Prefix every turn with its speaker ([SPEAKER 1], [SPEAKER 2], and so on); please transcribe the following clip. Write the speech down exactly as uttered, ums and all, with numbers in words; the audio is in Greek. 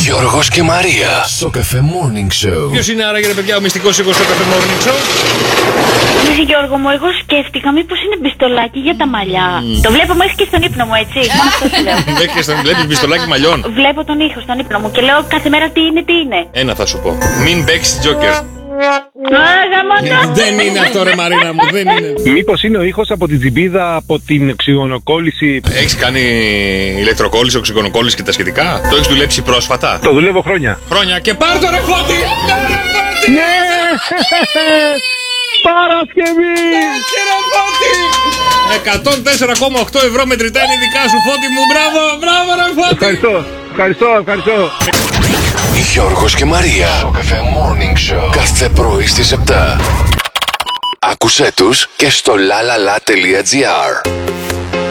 [SPEAKER 1] Γιώργος και Μαρία στο Cafe Morning Show.
[SPEAKER 2] Ποιος είναι άραγε ρε παιδιά ο μυστικός ήχος στο Cafe Morning Show?
[SPEAKER 3] Κύριε Γιώργο μου, εγώ σκέφτηκα μήπως είναι μπιστολάκι για τα μαλλιά. Mm. Το βλέπω μέχρι και στον ύπνο μου, έτσι. Μόνο αυτό σου λέω.
[SPEAKER 2] Μέχρι και στον βλέπεις μπιστολάκι μαλλιών.
[SPEAKER 3] Βλέπω τον ήχο στον ύπνο μου και λέω κάθε μέρα τι είναι, τι είναι.
[SPEAKER 2] Ένα θα σου πω. Μην παίξεις Joker.
[SPEAKER 4] Δεν είναι αυτό ρε Μαρίνα μου, δεν είναι.
[SPEAKER 5] Μήπως είναι ο ήχος από την τσιμπίδα, από την οξυγονοκόλληση?
[SPEAKER 2] Έχεις κάνει ηλεκτροκόλληση, οξυγονοκόλληση και τα σχετικά? Το έχεις δουλέψει πρόσφατα?
[SPEAKER 5] Το δουλεύω χρόνια.
[SPEAKER 2] Χρόνια και πάρ' το ρε Φώτη!
[SPEAKER 5] Ναι! Παρασκευή!
[SPEAKER 2] εκατόν τέσσερα κόμμα οκτώ ευρώ μετρητά είναι δικά σου Φώτη μου. Μπράβο, μπράβο ρε Φώτη!
[SPEAKER 5] Ευχαριστώ, ευχαριστώ, ευχαριστώ.
[SPEAKER 1] Γιώργος και Μαρία στο Cafe Morning Show. Κάθε πρωί στις επτά. Άκουσέ τους και στο lalala.gr.